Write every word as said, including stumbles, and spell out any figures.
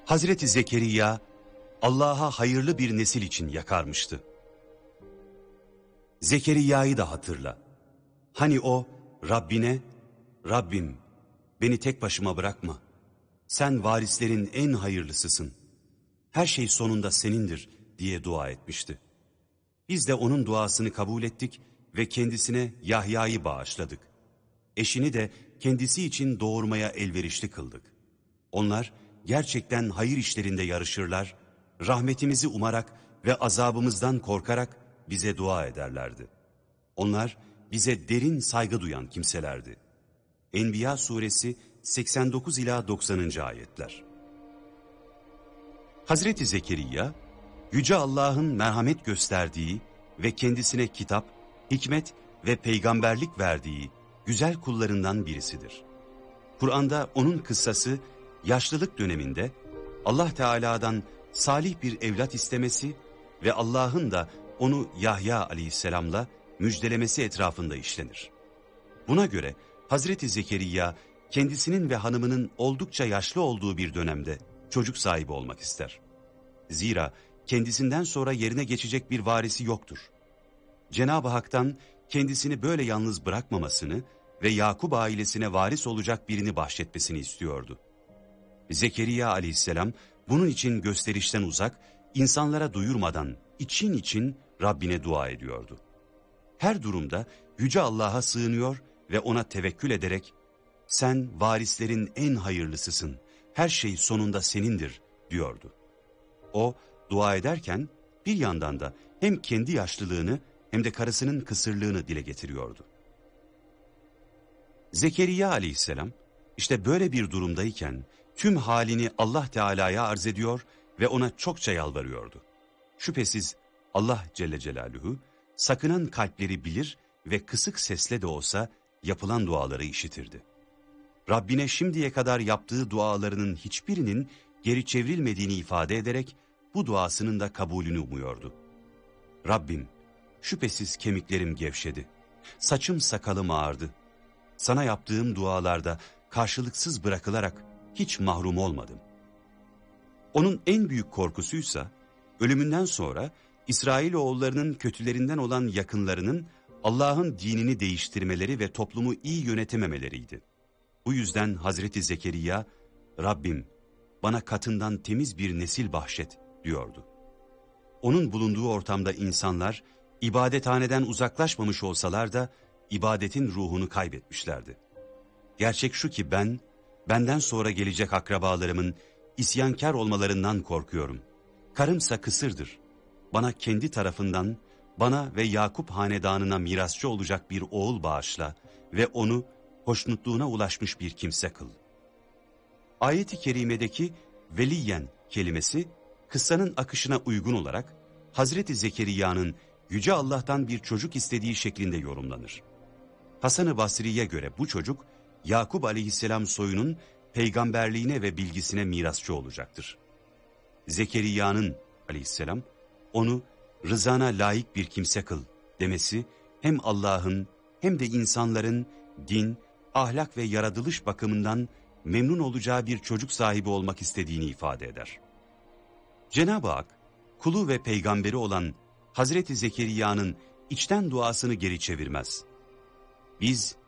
Hazreti Zekeriya, Allah'a hayırlı bir nesil için yakarmıştı. Zekeriya'yı da hatırla. Hani o, Rabbine, Rabbim beni tek başıma bırakma. Sen varislerin en hayırlısısın. Her şey sonunda senindir diye dua etmişti. Biz de onun duasını kabul ettik ve kendisine Yahya'yı bağışladık. Eşini de kendisi için doğurmaya elverişli kıldık. Onlar gerçekten hayır işlerinde yarışırlar, rahmetimizi umarak ve azabımızdan korkarak bize dua ederlerdi. Onlar bize derin saygı duyan kimselerdi. Enbiya suresi seksen dokuz ila doksanıncı ayetler. Hazreti Zekeriya, Yüce Allah'ın merhamet gösterdiği ve kendisine kitap, hikmet ve peygamberlik verdiği güzel kullarından birisidir. Kur'an'da onun kıssası yaşlılık döneminde Allah Teala'dan salih bir evlat istemesi ve Allah'ın da onu Yahya aleyhisselamla müjdelemesi etrafında işlenir. Buna göre Hazreti Zekeriya kendisinin ve hanımının oldukça yaşlı olduğu bir dönemde çocuk sahibi olmak ister. Zira kendisinden sonra yerine geçecek bir varisi yoktur. Cenab-ı Hak'tan kendisini böyle yalnız bırakmamasını ve Yakup ailesine varis olacak birini bahşetmesini istiyordu. Zekeriya aleyhisselam bunun için gösterişten uzak, insanlara duyurmadan için için Rabbine dua ediyordu. Her durumda Yüce Allah'a sığınıyor ve ona tevekkül ederek, sen varislerin en hayırlısısın, her şey sonunda senindir diyordu. O dua ederken bir yandan da hem kendi yaşlılığını hem de karısının kısırlığını dile getiriyordu. Zekeriya aleyhisselam işte böyle bir durumdayken tüm halini Allah Teala'ya arz ediyor ve ona çokça yalvarıyordu. Şüphesiz Allah Celle Celaluhu sakınan kalpleri bilir ve kısık sesle de olsa yapılan duaları işitirdi. Rabbine şimdiye kadar yaptığı dualarının hiçbirinin geri çevrilmediğini ifade ederek bu duasının da kabulünü umuyordu. Rabbim, şüphesiz kemiklerim gevşedi, saçım sakalım ağardı. Sana yaptığım dualarda karşılıksız bırakılarak hiç mahrum olmadım. Onun en büyük korkusuysa ölümünden sonra İsrailoğullarının kötülerinden olan yakınlarının Allah'ın dinini değiştirmeleri ve toplumu iyi yönetememeleriydi. Bu yüzden Hazreti Zekeriya, Rabbim bana katından temiz bir nesil bahşet diyordu. Onun bulunduğu ortamda insanlar ibadethaneden uzaklaşmamış olsalar da ibadetin ruhunu kaybetmişlerdi. Gerçek şu ki ben, benden sonra gelecek akrabalarımın isyankar olmalarından korkuyorum. Karımsa kısırdır. Bana kendi tarafından, bana ve Yakup hanedanına mirasçı olacak bir oğul bağışla ve onu hoşnutluğuna ulaşmış bir kimse kıl. Ayet-i kerimedeki veliyen kelimesi kıssanın akışına uygun olarak Hazreti Zekeriya'nın Yüce Allah'tan bir çocuk istediği şeklinde yorumlanır. Hasan-ı Basri'ye göre bu çocuk Yakup aleyhisselam soyunun peygamberliğine ve bilgisine mirasçı olacaktır. Zekeriya'nın aleyhisselam onu rızana layık bir kimse kıl demesi hem Allah'ın hem de insanların din, ahlak ve yaratılış bakımından memnun olacağı bir çocuk sahibi olmak istediğini ifade eder. Cenab-ı Hak, kulu ve peygamberi olan Hazreti Zekeriya'nın içten duasını geri çevirmez. Biz